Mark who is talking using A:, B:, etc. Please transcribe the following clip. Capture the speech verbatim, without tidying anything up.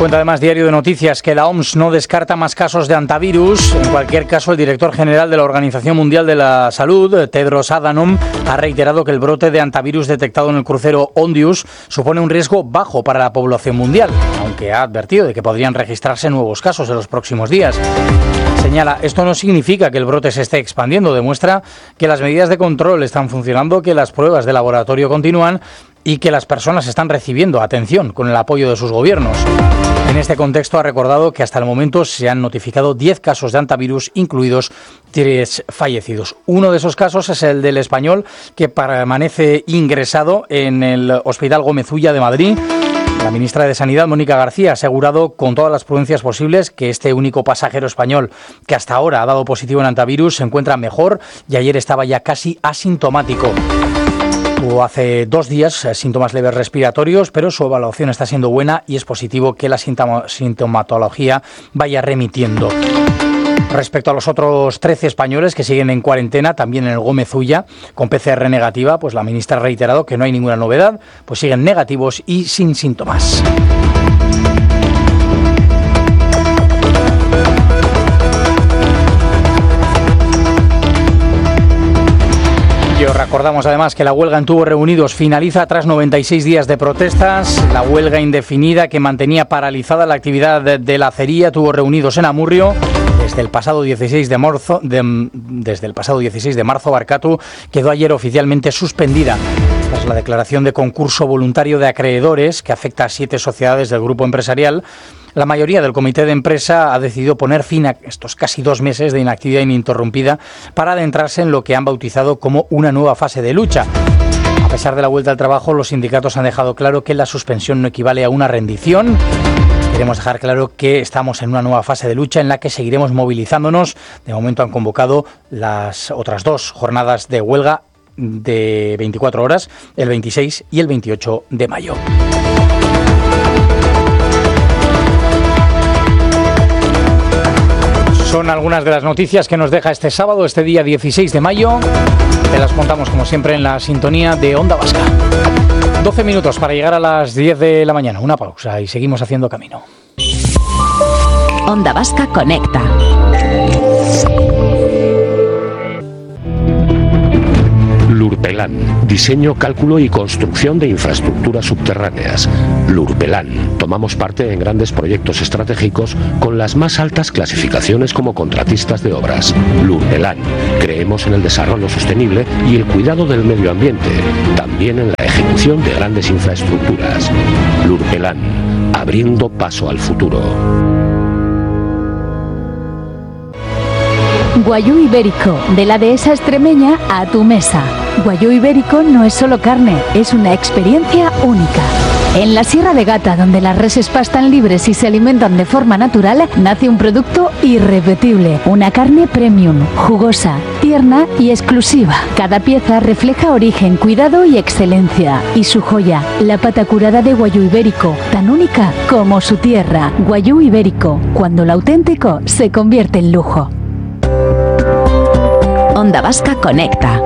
A: Cuenta además Diario de Noticias que la O M S no descarta más casos de antivirus. En cualquier caso, el director general de la Organización Mundial de la Salud, Tedros Adhanom, ha reiterado que el brote de antivirus detectado en el crucero Ondius supone un riesgo bajo para la población mundial, aunque ha advertido de que podrían registrarse nuevos casos en los próximos días. Señala, esto no significa que el brote se esté expandiendo, demuestra que las medidas de control están funcionando, que las pruebas de laboratorio continúan y que las personas están recibiendo atención con el apoyo de sus gobiernos. En este contexto ha recordado que hasta el momento se han notificado diez casos de antivirus, incluidos tres fallecidos. Uno de esos casos es el del español, que permanece ingresado en el Hospital Gómez Ulla de Madrid. La ministra de Sanidad, Mónica García, ha asegurado con todas las prudencias posibles que este único pasajero español que hasta ahora ha dado positivo en antivirus se encuentra mejor y ayer estaba ya casi asintomático. Tuvo hace dos días síntomas leves respiratorios, pero su evaluación está siendo buena y es positivo que la sintomatología vaya remitiendo. Respecto a los otros trece españoles que siguen en cuarentena, también en el Gómez Ulla, con P C R negativa, pues la ministra ha reiterado que no hay ninguna novedad, pues siguen negativos y sin síntomas. Recordamos además que la huelga en Tubos Reunidos finaliza tras noventa y seis días de protestas. La huelga indefinida que mantenía paralizada la actividad de, de la acería Tubos Reunidos en Amurrio desde el pasado dieciséis de marzo, de, desde el pasado dieciséis de marzo, Barkatu, quedó ayer oficialmente suspendida. Tras la declaración de concurso voluntario de acreedores que afecta a siete sociedades del grupo empresarial, la mayoría del comité de empresa ha decidido poner fin a estos casi dos meses de inactividad ininterrumpida para adentrarse en lo que han bautizado como una nueva fase de lucha. A pesar de la vuelta al trabajo, los sindicatos han dejado claro que la suspensión no equivale a una rendición. Queremos dejar claro que estamos en una nueva fase de lucha en la que seguiremos movilizándonos. De momento han convocado las otras dos jornadas de huelga de veinticuatro horas, el veintiséis y el veintiocho de mayo. Son algunas de las noticias que nos deja este sábado, este día dieciséis de mayo. Te las contamos como siempre en la sintonía de Onda Vasca. doce minutos para llegar a las diez de la mañana. Una pausa y seguimos haciendo camino.
B: Onda Vasca conecta.
C: Lurpelán, diseño, cálculo y construcción de infraestructuras subterráneas. Lurpelán, tomamos parte en grandes proyectos estratégicos con las más altas clasificaciones como contratistas de obras. Lurpelán, creemos en el desarrollo sostenible y el cuidado del medio ambiente, también en la ejecución de grandes infraestructuras. Lurpelán, abriendo paso al futuro.
D: Guayú Ibérico, de la dehesa extremeña a tu mesa. Guayú Ibérico no es solo carne, es una experiencia única. En la Sierra de Gata, donde las reses pastan libres y se alimentan de forma natural, nace un producto irrepetible. Una carne premium, jugosa, tierna y exclusiva. Cada pieza refleja origen, cuidado y excelencia. Y su joya, la pata curada de Guayú Ibérico, tan única como su tierra. Guayú Ibérico, cuando lo auténtico se convierte en lujo.
B: Onda Vasca conecta.